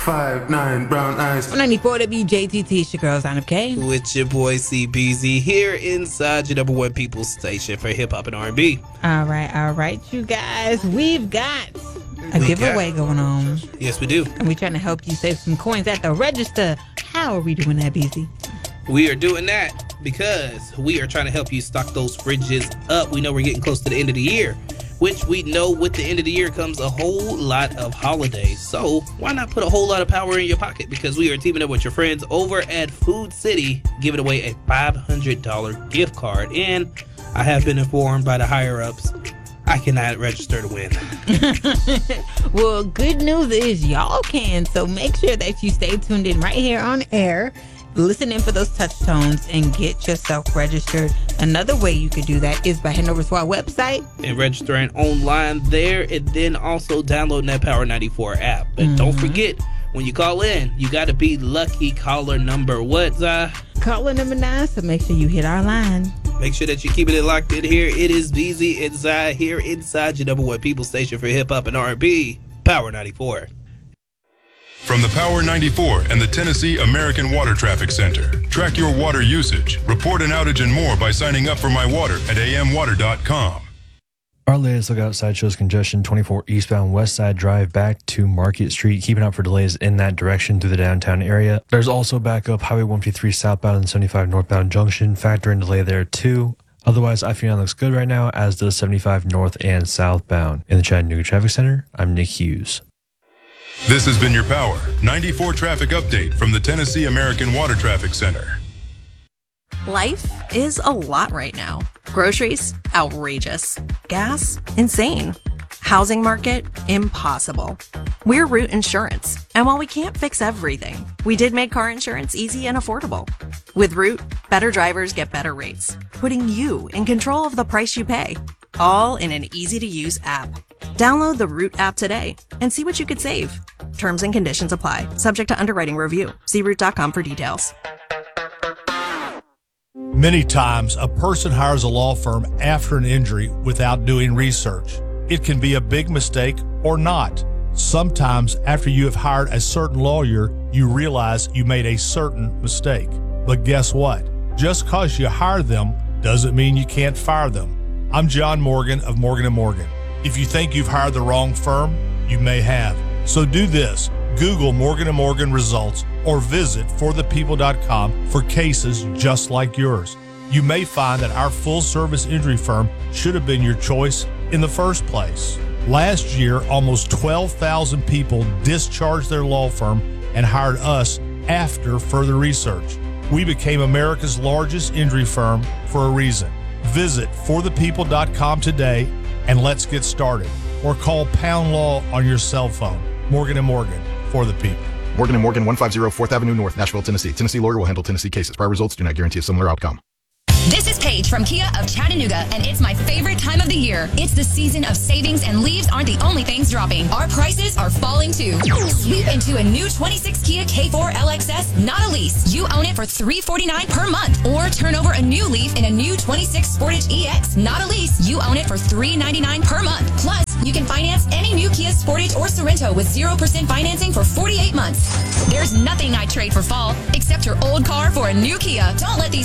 5'9", brown eyes. 94 WJTT, it's your girl, Sign Up K. With your boy CBZ here inside your number one people station for hip hop and R&B. All right, you guys. We've got a giveaway going on. Yes, we do. And we're trying to help you save some coins at the register. How are we doing that, BZ? We are doing that because we are trying to help you stock those fridges up. We know we're getting close to the end of the year, which we know with the end of the year comes a whole lot of holidays. So why not put a whole lot of power in your pocket? Because we are teaming up with your friends over at Food City, giving away a $500 gift card. And I have been informed by the higher-ups, I cannot register to win. Well, good news is y'all can. So make sure that you stay tuned in right here on air. Listen in for those touch tones and get yourself registered. Another way you could do that is by heading over to our website and registering online there, and then also downloading that Power 94 app. But don't forget, when you call in, you got to be lucky caller number what, Zai? Caller number 9, so make sure you hit our line. Make sure that you keep it locked in here. It is BZ and Zai here inside your number one people station for hip hop and R&B, Power 94. From the Power 94 and the Tennessee American Water Traffic Center. Track your water usage, report an outage and more by signing up for My Water at amwater.com. Our latest look outside shows congestion 24 eastbound West Side Drive back to Market Street, keeping out for delays in that direction through the downtown area. There's also backup Highway 153 southbound and 75 northbound junction, factor in delay there too. Otherwise, I-59 looks good right now, as does 75 north and southbound. In the Chattanooga Traffic Center, I'm Nick Hughes. This has been your Power 94 traffic update from the Tennessee American Water Traffic Center. Life is a lot right now. Groceries, outrageous. Gas, insane. Housing market, impossible. We're Root Insurance, and while we can't fix everything, we did make car insurance easy and affordable. With Root, better drivers get better rates, putting you in control of the price you pay, all in an easy-to-use app. Download the Root app today and see what you could save. Terms and conditions apply, subject to underwriting review. See Root.com for details. Many times, a person hires a law firm after an injury without doing research. It can be a big mistake or not. Sometimes, after you have hired a certain lawyer, you realize you made a certain mistake. But guess what? Just because you hired them doesn't mean you can't fire them. I'm John Morgan of Morgan & Morgan. If you think you've hired the wrong firm, you may have. So do this. Google Morgan & Morgan results or visit forthepeople.com for cases just like yours. You may find that our full-service injury firm should have been your choice in the first place. Last year, almost 12,000 people discharged their law firm and hired us after further research. We became America's largest injury firm for a reason. Visit forthepeople.com today and let's get started. Or call Pound Law on your cell phone. Morgan & Morgan, for the people. Morgan & Morgan, 150 4th Avenue North, Nashville, Tennessee. Tennessee lawyer will handle Tennessee cases. Prior results do not guarantee a similar outcome. This is Paige from Kia of Chattanooga, and it's my favorite time of the year. It's the season of savings, and leaves aren't the only things dropping. Our prices are falling too. Sweep into a new 26 Kia K4 LXS, not a lease. You own it for $349 per month. Or turn over a new leaf in a new 26 Sportage EX, not a lease. You own it for $399 per month. Plus, you can finance any new Kia Sportage or Sorento with 0% financing for 48 months. There's nothing I'd trade for fall, except your old car for a new Kia. Don't let these